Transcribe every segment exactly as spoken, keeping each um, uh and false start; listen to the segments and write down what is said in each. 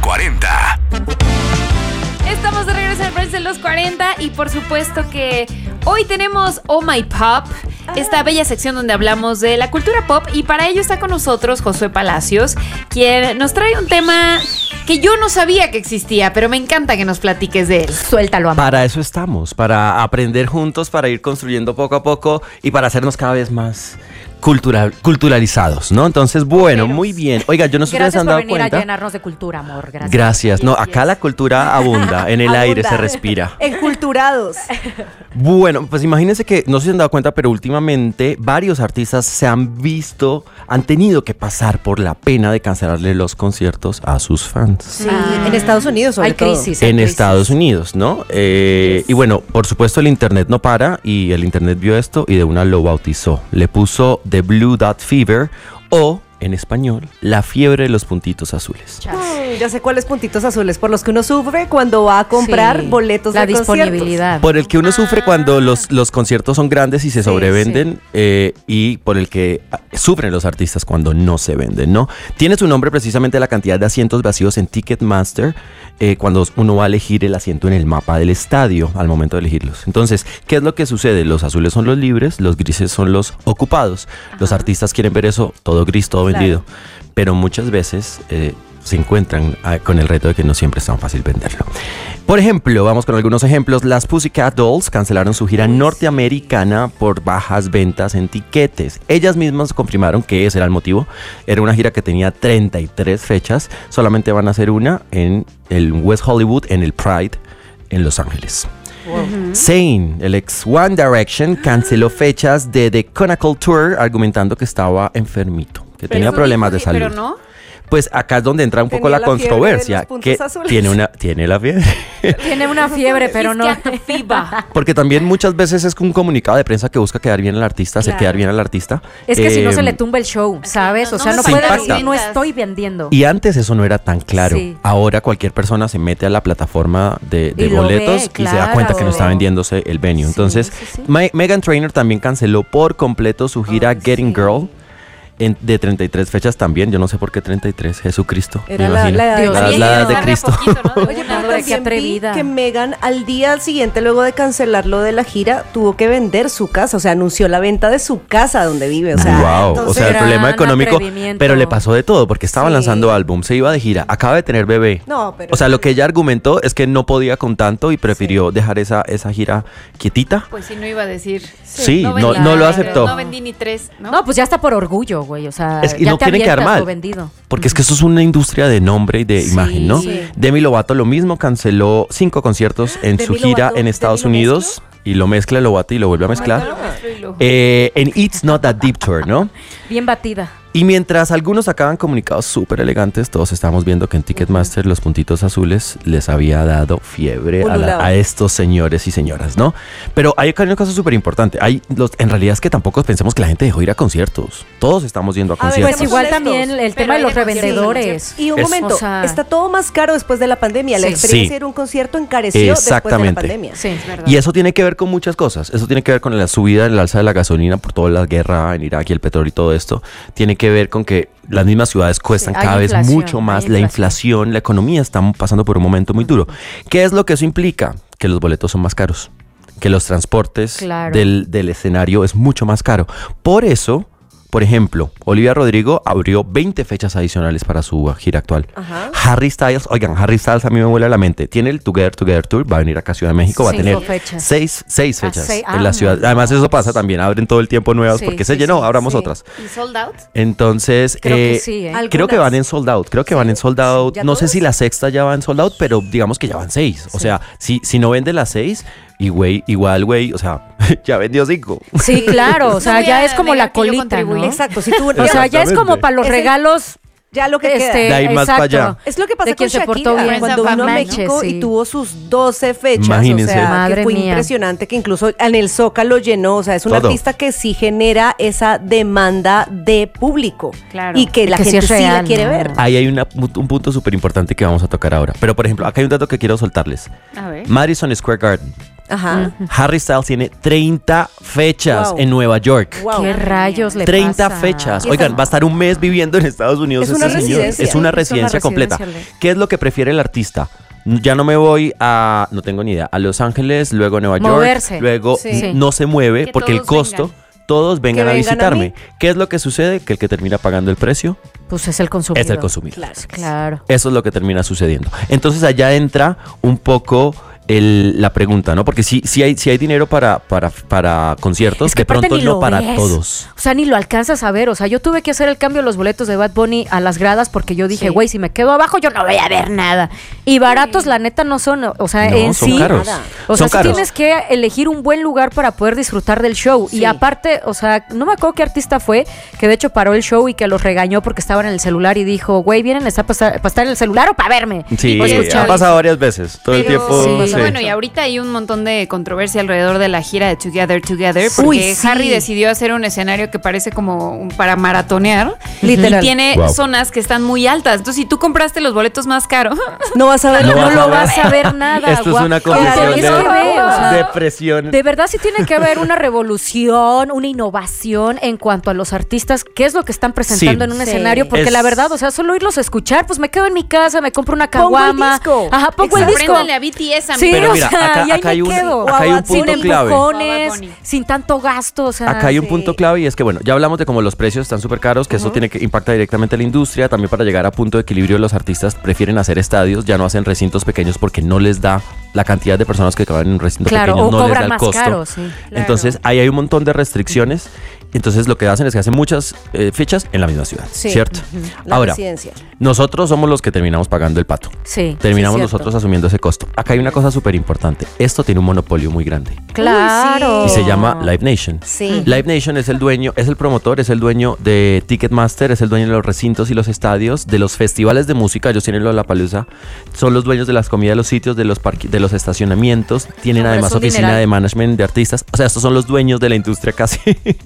cuarenta. Estamos de regreso al Brunch de los cuarenta y por supuesto que hoy tenemos Oh My Pop, esta bella sección donde hablamos de la cultura pop, y para ello está con nosotros Josué Palacios, quien nos trae un tema que yo no sabía que existía, pero me encanta que nos platiques de él. Suéltalo, amor. Para eso estamos, para aprender juntos, para ir construyendo poco a poco y para hacernos cada vez más cultural, culturalizados, ¿no? Entonces, bueno, Cultureros. Muy bien. Oiga, yo no sé si ustedes Gracias han por dado venir cuenta. a llenarnos de cultura, amor. Gracias. Gracias. No, acá la cultura abunda, en el Abunda. aire se respira. Enculturados. Bueno, pues imagínense que, no sé si se han dado cuenta, pero últimamente varios artistas se han visto, han tenido que pasar por la pena de cancelarle los conciertos a sus fans. Sí, en Estados Unidos sobre Hay todo. crisis. hay En crisis. Estados Unidos, ¿no? Eh, Y bueno, por supuesto el internet no para y el internet vio esto y de una lo bautizó. Le puso The Blue Dot Fever o, en español, la fiebre de los puntitos azules. Mm, ya sé cuáles puntitos azules por los que uno sufre cuando va a comprar Sí, boletos la de conciertos. disponibilidad. Por el que uno sufre cuando los, los conciertos son grandes y se sobrevenden, eh, y por el que ah, sufren los artistas cuando no se venden, ¿no? Tiene su nombre precisamente la cantidad de asientos vacíos en Ticketmaster eh, cuando uno va a elegir el asiento en el mapa del estadio al momento de elegirlos. Entonces, ¿qué es lo que sucede? Los azules son los libres, los grises son los ocupados. Los artistas quieren ver eso, todo gris, todo Claro. vendido. Pero muchas veces eh, se encuentran ah, con el reto de que no siempre es tan fácil venderlo. Por ejemplo, vamos con algunos ejemplos. Las Pussycat Dolls cancelaron su gira norteamericana por bajas ventas en tiquetes. Ellas mismas confirmaron que ese era el motivo. Era una gira que tenía treinta y tres fechas. Solamente van a hacer una en el West Hollywood, en el Pride, en Los Ángeles. Zayn, el ex One Direction, canceló fechas de The Chronicle Tour argumentando que estaba enfermito, que tenía problemas de salud. Pero no. Pues acá es donde entra un poco Tenía la la fiebre de controversia, los puntos que azules. tiene una tiene la fiebre. Tiene una fiebre, pero no. Porque también muchas veces es un comunicado de prensa que busca quedar bien al artista, hacer Claro. quedar bien al artista. Es que si no Eh, se le tumba el show, ¿sabes? no, O sea, no no me puede impacta. decir, no estoy vendiendo. Y antes eso no era tan claro. Sí. Ahora cualquier persona se mete a la plataforma de, de Y lo boletos ve, y se da cuenta que no está claro. vendiéndose el venue. Sí, Entonces, sí, sí. Me- Meghan Trainor también canceló por completo su gira Ay, Getting sí. Girl. En- de treinta y tres fechas también, yo no sé por qué treinta y tres, Jesucristo, Era me la- imagino. la edad Dios la, mío. la edad de Tarde Cristo. poquito, ¿no? Oye, Una pero hora. qué también vi atrevida. que Meghan al día siguiente, luego de cancelar lo de la gira, tuvo que vender su casa. O sea, anunció la venta de su casa donde vive. O sea, Wow, o entonces- sea, el gran problema económico, atrevimiento. pero le pasó de todo, porque estaba Sí. lanzando álbum, se iba de gira, acaba de tener bebé. No, pero- O sea, lo que ella argumentó es que no podía con tanto y prefirió dejar esa, esa gira quietita. Pues sí, no iba a decir. Sí, no, vendí no lo nada, aceptó. No vendí ni tres, ¿no? No, pues ya está por orgullo, güey. O sea, Es que ya no te quieren quedar avientas mal. lo vendido. Porque es que esto es una industria de nombre y de Sí, imagen, ¿no? sí. Demi Lovato lo mismo, canceló cinco conciertos en su Demi gira Lovato, en Estados ¿Demi lo Unidos y lo mezcla Lovato y lo vuelve a mezclar. Lo- lo- Eh, en It's Not That Deep Tour, ¿no? Bien batida. Y mientras algunos sacaban comunicados súper elegantes, todos estamos viendo que en Ticketmaster los puntitos azules les había dado fiebre a, la- Ululao. a estos señores y señoras, ¿no? Pero hay acá una cosa súper importante. Hay los, en realidad es que tampoco pensemos que la gente dejó ir a conciertos. Todos estamos yendo a A ver, conciertos. Pues igual honestos. también el Pero tema de hay los de conciertos, revendedores. Y un Es- momento, o sea- está todo más caro después de la pandemia. La Sí. experiencia Sí. de ir a un concierto encareció después de la Exactamente. pandemia. Sí, Es verdad. Y eso tiene que ver con muchas cosas. Eso tiene que ver con la subida, el alza de la gasolina por toda la guerra en Irak y el petróleo y todo esto. Tiene que ver con que las mismas ciudades cuestan Sí, hay cada vez inflación, mucho más. hay La inflación. inflación, la economía están pasando por un momento muy duro. ¿Qué es lo que eso implica? Que los boletos son más caros. Que los transportes Claro. del, del escenario es mucho más caro. Por eso, por ejemplo, Olivia Rodrigo abrió veinte fechas adicionales para su gira actual. Ajá. Harry Styles, oigan, Harry Styles a mí me vuela la mente. Tiene el Together Together Tour, va a venir acá a Ciudad de México, va a Cinco tener fechas. seis, seis Ah, fechas seis. en la Ah, ciudad. no. Además eso pasa también, abren todo el tiempo nuevas Sí, porque se sí, llenó, sí, abramos sí. otras. ¿Y sold out? Entonces, Creo que eh, sí, ¿eh? Al- creo que Algunas. van en sold out, creo que van en sold out. ¿Ya No sé todas? si la sexta ya va en sold out, pero digamos que ya van seis. O Sí. sea, si, si no vende las seis, y güey, igual, güey, o sea, ya vendió cinco. Sí, claro. O sea, No voy ya a es como negar la que yo colita, contribuí. ¿no? Exacto. Si tú, O sea, ya es Exactamente. como para los Ese- regalos. ya lo que Este, queda. De ahí más exacto. pa' allá. Es lo que pasa de con quien se portó Shakira bien. cuando vino a Manches, México sí. y tuvo sus doce fechas. Imagínense. O sea, Madre que fue mía. impresionante, que incluso en el Zócalo llenó. O sea, es un Todo. artista que sí genera esa demanda de público. Claro. Y que la Que sí gente es sí, la real, quiere ¿no? ver. Ahí hay una- un punto súper importante que vamos a tocar ahora. Pero, por ejemplo, acá hay un dato que quiero soltarles. A ver. Madison Square Garden, Ajá. Harry Styles tiene treinta fechas Wow. en Nueva York. Wow. ¿Qué rayos le treinta pasa? fechas. Y Oigan, esta- va a estar un mes viviendo en Estados Unidos Es una este señor. residencia. Es una Sí, es una residencia completa. residencia. ¿Qué es lo que prefiere el artista? Ya no me voy a, no tengo ni idea, a Los Ángeles, luego a Nueva Moverse. York, luego Sí. n- no se mueve Que porque el todos costo, vengan. todos vengan Que a vengan a visitarme. mí. ¿Qué es lo que sucede? Que el que termina pagando el precio Pues es el consumidor. es el consumidor. Claro. Claro. Eso es lo que termina sucediendo. Entonces allá entra un poco el- la pregunta, ¿no? Porque sí, sí, hay, sí hay dinero para, para, para conciertos, Es que de aparte pronto ni no lo para ves. todos. O sea, ni lo alcanzas a ver. O sea, yo tuve que hacer el cambio de los boletos de Bad Bunny a las gradas porque yo dije, Sí. güey, si me quedo abajo yo no voy a ver nada. Y baratos, la neta, no son. O sea, No, en son sí. caros. nada. O Son sea, sí caros. tienes que elegir un buen lugar para poder disfrutar del show. Sí. Y aparte, o sea, no me acuerdo qué artista fue que de hecho paró el show y que los regañó porque estaban en el celular y dijo, güey, ¿vienen a estar para estar en el celular o para verme? Sí, O escuchar. ha pasado varias veces. Todo el Pero- tiempo. Sí. sí. Bueno, y ahorita hay un montón de controversia alrededor de la gira de Together Together porque Uy, sí. Harry decidió hacer un escenario que parece como un- para maratonear. Literal. Y tiene Wow. zonas que están muy altas. Entonces, si tú compraste los boletos más caros, No vas a ver No No, vas a lo ver. vas a ver nada. Esto es guau. una Claro, confesión es de que ve, o sea, depresión. de verdad sí tiene que haber una revolución, una innovación en cuanto a los artistas, qué es lo que están presentando Sí. en un Sí. escenario, porque Es- la verdad, o sea, solo irlos a escuchar, pues me quedo en mi casa, me compro una Pongo el caguama. disco. Ajá, pongo el Exacto. disco. apréndanle a B T S, Sí, Pero o mira, sea, acá- y ahí acá me hay un- quedo. acá hay un sin punto clave. empujones, Bad Bunny. sin tanto gasto, o sea. Acá hay un sí. punto clave y es que, bueno, ya hablamos de cómo los precios están súper caros, que eso tiene que impacta directamente a la industria. También para llegar a punto de equilibrio, los artistas prefieren hacer estadios, ya no hacen recintos pequeños porque no les da la cantidad de personas que caben en un recinto Claro, pequeño, o no les da cobran el más costo. caro, sí. Entonces, ahí hay un montón de restricciones. Entonces, lo que hacen es que hacen muchas eh, fechas en la misma ciudad, Sí. ¿cierto? La Ahora, residencia. nosotros somos los que terminamos pagando el pato. Sí. Terminamos Sí, cierto. nosotros asumiendo ese costo. Acá hay una cosa súper importante. Esto tiene un monopolio muy grande. Claro. Y se llama Live Nation. Sí. Live Nation es el dueño, es el promotor, es el dueño de Ticketmaster, es el dueño de los recintos y los estadios, de los festivales de música. Ellos tienen Lollapalooza, son los dueños de las comidas, de los sitios, de los parque, de los estacionamientos. Tienen Hombre, además es un oficina dineral. de management de artistas. O sea, estos son los dueños de la industria casi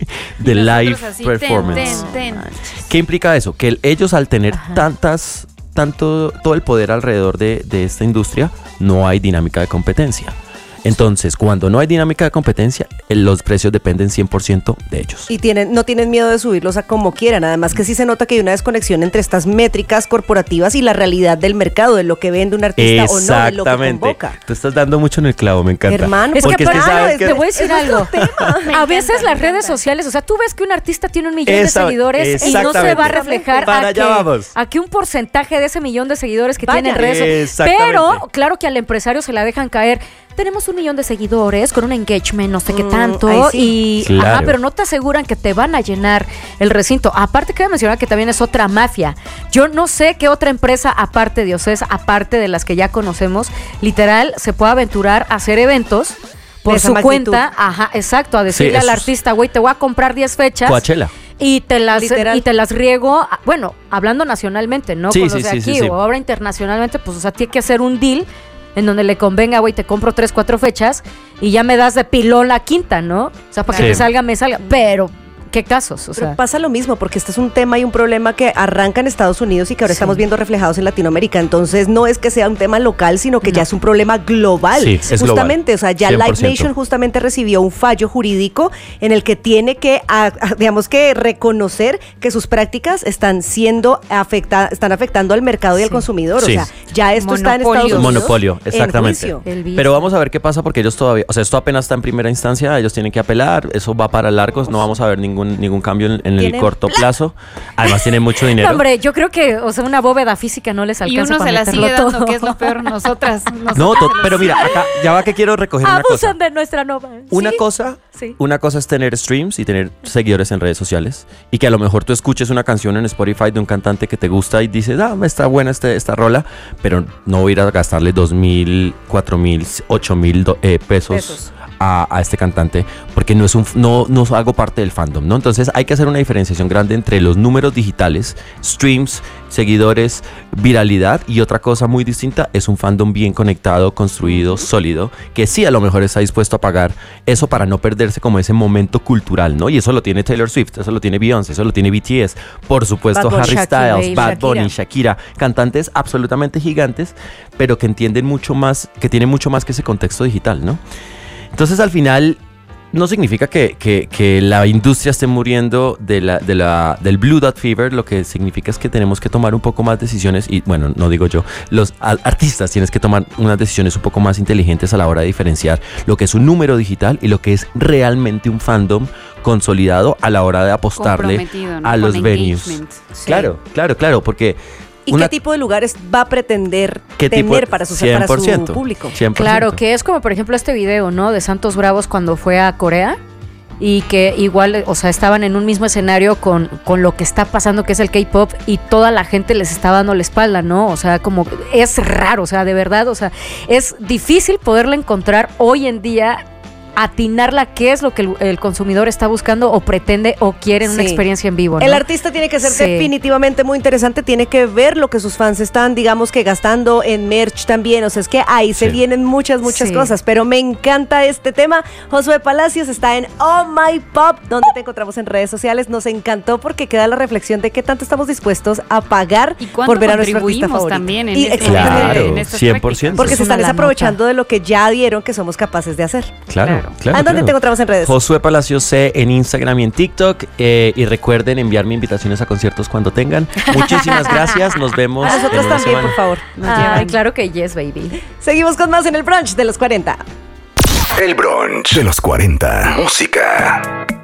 de live nosotros así, performance. ten, ten, ten. ¿Qué implica eso? Que el- ellos al tener tantas, tanto, todo el poder alrededor de, de esta industria, no hay dinámica de competencia. Entonces, cuando no hay dinámica de competencia, eh, los precios dependen cien por ciento de ellos. Y tienen, no tienen miedo de subirlos a como quieran. Además que sí se nota que hay una desconexión entre estas métricas corporativas y la realidad del mercado, de lo que vende un artista o no, de lo que Exactamente. convoca. Tú estás dando mucho en el clavo, me encanta. Hermano, Es que Porque es que aparte, sabes te que- voy a decir es nuestro algo. Me A veces encanta, las me redes encanta. sociales, o sea, tú ves que un artista tiene un millón Esa- de seguidores y no se exactamente. va a reflejar Para a allá que, vamos. a que un porcentaje de ese millón de seguidores que Vaya. tiene en redes sociales. Exactamente. Pero, claro que al empresario se la dejan caer. Tenemos un millón de seguidores con un engagement, no sé qué Mm, tanto. ahí sí. Y, Claro. ajá, pero no te aseguran que te van a llenar el recinto. Aparte, cabe mencionar que también es otra mafia. Yo no sé qué otra empresa, aparte de Ocesa, aparte de las que ya conocemos, literal, se puede aventurar a hacer eventos por De esa su magnitud. cuenta. Ajá, exacto, a decirle al esos- artista, güey, te voy a comprar diez fechas. Coachella. Y te las Literal. y te las riego, a- bueno, hablando nacionalmente, no Sí, con los sí, de sí, aquí, sí, sí. o ahora internacionalmente, pues, o sea, tiene que hacer un deal en donde le convenga, güey, te compro tres, cuatro fechas y ya me das de pilón la quinta, ¿no? O sea, para que Sí. te salga, me salga. Pero, ¿qué casos? O Pero sea, pasa lo mismo, porque este es un tema y un problema que arranca en Estados Unidos y que ahora Sí. estamos viendo reflejados en Latinoamérica. Entonces, no es que sea un tema local, sino que ya es un problema global. Sí, es justamente, global. o sea, ya cien por Live ciento. Nation justamente recibió un fallo jurídico en el que tiene que, a- a- digamos que reconocer que sus prácticas están siendo afectadas, están afectando al mercado y al Sí. consumidor. Sí. O sea, ya esto está en Monopolio. Estados Unidos. Monopolio, en exactamente. juicio. el vicio. Pero vamos a ver qué pasa porque ellos todavía, o sea, esto apenas está en primera instancia, ellos tienen que apelar, eso va para largos, no vamos a ver ningún ningún cambio en, en el Tienen corto plazo. Además tienen mucho dinero. No, hombre, yo creo que, o sea, una bóveda física no les Y alcanza uno para se la meterlo sigue dando, todo. que es lo peor, nosotras. nosotras No, to- se la pero mira, acá ya va que quiero recoger una cosa. Abusan de nuestra nova. Una Sí. cosa, Sí. una cosa es tener streams y tener seguidores en redes sociales y que a lo mejor tú escuches una canción en Spotify de un cantante que te gusta y dices, ah, está buena este, esta rola, pero no voy a ir a gastarle dos mil, cuatro mil, ocho mil do- eh, pesos, Pesos. A, a este cantante porque no es un no, no hago parte del fandom, ¿no? Entonces hay que hacer una diferenciación grande entre los números digitales, streams, seguidores, viralidad y otra cosa muy distinta es un fandom bien conectado, construido, sólido, que sí a lo mejor está dispuesto a pagar eso para no perderse como ese momento cultural, ¿no? Y eso lo tiene Taylor Swift, eso lo tiene Beyoncé, eso lo tiene B T S, por supuesto Bad Bunny, Harry Shakira, Styles, Bad Shakira. Bunny, Shakira, cantantes absolutamente gigantes, pero que entienden mucho más, que tienen mucho más que ese contexto digital, ¿no? Entonces al final no significa que, que, que la industria esté muriendo de la, de la, del Blue Dot Fever. Lo que significa es que tenemos que tomar un poco más decisiones. Y bueno, no digo yo, los artistas tienen que tomar unas decisiones un poco más inteligentes a la hora de diferenciar lo que es un número digital y lo que es realmente un fandom consolidado a la hora de apostarle, ¿no?, a Con los venues. Sí. Claro, claro, claro, porque... ¿Y una, qué tipo de lugares va a pretender ¿qué tener tipo? para, su, para su público? cien por ciento. Claro, que es como por ejemplo este video, ¿no? De Santos Bravos cuando fue a Corea y que igual, o sea, estaban en un mismo escenario con, con lo que está pasando, que es el K-pop, y toda la gente les está dando la espalda, ¿no? O sea, como es raro, o sea, de verdad, o sea, es difícil poderla encontrar hoy en día, atinarla qué es lo que el, el consumidor está buscando o pretende o quiere en Sí. una experiencia en vivo, ¿no? El artista tiene que ser Sí. definitivamente muy interesante, tiene que ver lo que sus fans están, digamos que gastando en merch también, o sea, es que ahí se Sí. vienen muchas, muchas Sí. cosas, pero me encanta este tema. Josué Palacios está en Oh My Pop, donde te encontramos en redes sociales. Nos encantó porque queda la reflexión de qué tanto estamos dispuestos a pagar ¿Y cuánto por ver a nuestro artista contribuimos favorito. también en, Y- este- Claro, en estas cien por ciento. prácticas? Porque Es se una están la desaprovechando nota. de lo que ya vieron que somos capaces de hacer. Claro, Claro. claro. ¿A dónde claro. te encontramos en redes? Josué Palacios C en Instagram y en TikTok. Eh, y recuerden enviarme invitaciones a conciertos cuando tengan. Muchísimas gracias. Nos vemos. A nosotros en una también, semana. por favor. Nos Ay, llevan. claro que yes, baby. Seguimos con más en el brunch de los cuarenta. El brunch de los cuarenta. Música.